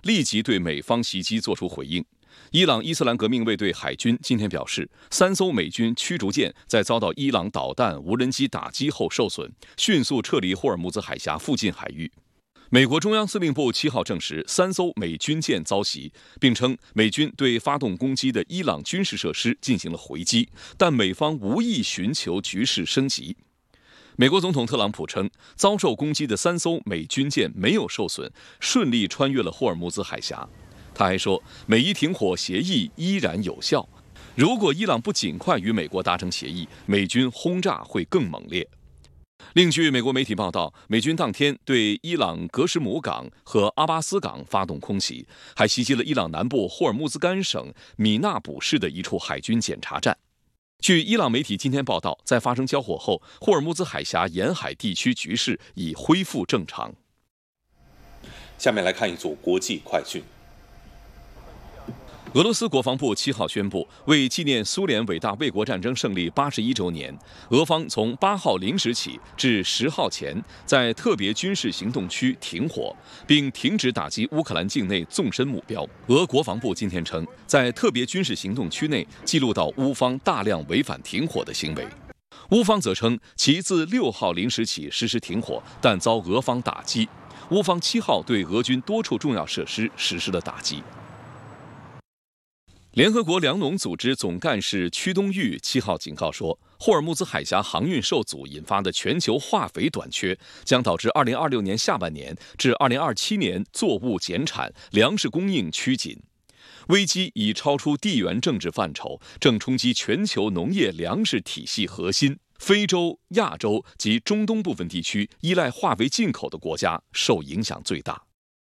立即对美方袭击作出回应。伊朗伊斯兰革命卫队海军今天表示，3艘美军驱逐舰在遭到伊朗导弹、无人机打击后受损，迅速撤离霍尔木兹海峡附近海域。美国中央司令部7号证实3艘美军舰遭袭，并称美军对发动攻击的伊朗军事设施进行了回击，但美方无意寻求局势升级。美国总统特朗普称，遭受攻击的3艘美军舰没有受损，顺利穿越了霍尔木兹海峡。他还说，美伊停火协议依然有效，如果伊朗不尽快与美国达成协议，美军轰炸会更猛烈。另据美国媒体报道，美军当天对伊朗格什姆港和阿巴斯港发动空袭，还袭击了伊朗南部霍尔木兹干省米纳卜市的一处海军检查站。据伊朗媒体今天报道，在发生交火后，霍尔木兹海峡沿海地区局势已恢复正常。 下面来看一组国际快讯。 俄罗斯国防部7号宣布，为纪念苏联伟大卫国战争胜利81周年，俄方从8号0时起至10号前，在特别军事行动区停火，并停止打击乌克兰境内纵深目标。俄国防部今天称，在特别军事行动区内记录到乌方大量违反停火的行为。乌方则称，其自6号0时起实施停火，但遭俄方打击。乌方7号对俄军多处重要设施实施了打击。联合国粮农组织总干事屈冬玉7号警告说，霍尔木兹海峡航运受阻引发的全球化肥短缺，将导致2026年下半年至2027年作物减产，粮食供应趋紧。危机已超出地缘政治范畴，正冲击全球农业粮食体系核心。非洲、亚洲及中东部分地区依赖化肥进口的国家受影响最大。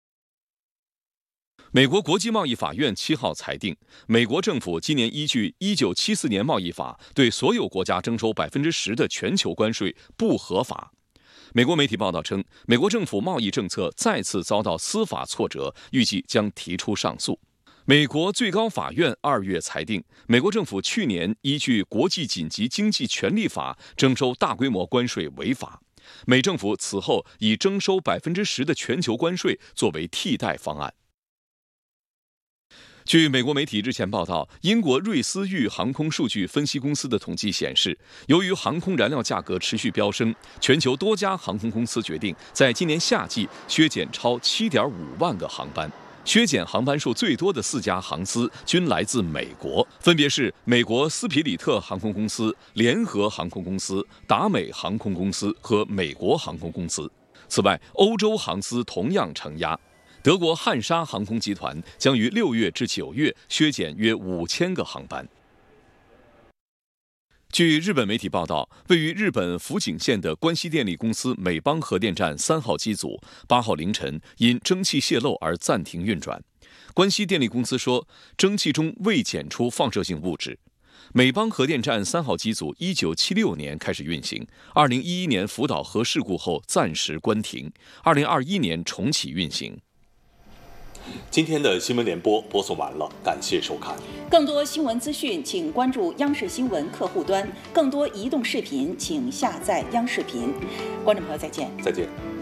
美国国际贸易法院7号裁定，美国政府今年依据1974年贸易法对所有国家征收10%的全球关税不合法。美国媒体报道称，美国政府贸易政策再次遭到司法挫折，预计将提出上诉。美国最高法院2月裁定，美国政府去年依据国际紧急经济权利法征收大规模关税违法。美政府此后以征收10%的全球关税作为替代方案。据美国媒体日前报道，英国瑞思域航空数据分析公司的统计显示，由于航空燃料价格持续飙升，全球多家航空公司决定在今年夏季削减超7.5万个航班。削减航班数最多的4家航司均来自美国，分别是美国斯皮里特航空公司、联合航空公司、达美航空公司和美国航空公司。此外，欧洲航司同样承压。德国汉莎航空集团将于6月至9月削减约5000个航班。据日本媒体报道，位于日本福井县的关西电力公司美邦核电站3号机组8号凌晨因蒸汽泄漏而暂停运转。关西电力公司说，蒸汽中未检出放射性物质。美邦核电站3号机组1976年开始运行，2011年福岛核事故后暂时关停，2021年重启运行。 今天的新闻联播播送完了，感谢收看。 更多新闻资讯，请关注央视新闻客户端；更多移动视频，请下载央视频。观众朋友，再见。 再见。